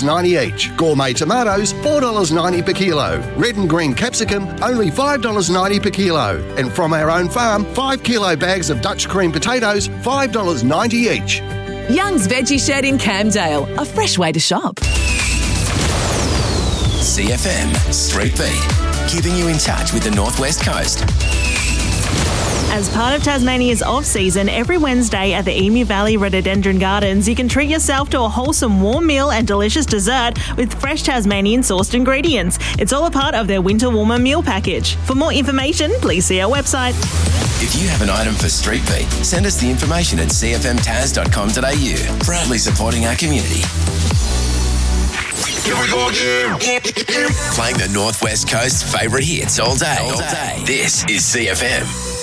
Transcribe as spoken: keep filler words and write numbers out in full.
ninety each. Gourmet tomatoes, four dollars ninety per kilo. Red and green capsicum, only five dollars ninety per kilo. And from our own farm, five kilo bags of Dutch cream potatoes, five dollars ninety each. Young's Veggie Shed in Camdale, a fresh way to shop. C F M Street Beat, keeping you in touch with the Northwest Coast. As part of Tasmania's off-season, every Wednesday at the Emu Valley Rhododendron Gardens, you can treat yourself to a wholesome warm meal and delicious dessert with fresh Tasmanian-sourced ingredients. It's all a part of their Winter Warmer meal package. For more information, please see our website. If you have an item for Street Beat, send us the information at c f m tas dot com dot a u. Proudly supporting our community. Here we go again. Playing the Northwest Coast's favourite hits all day. All day. This is C F M.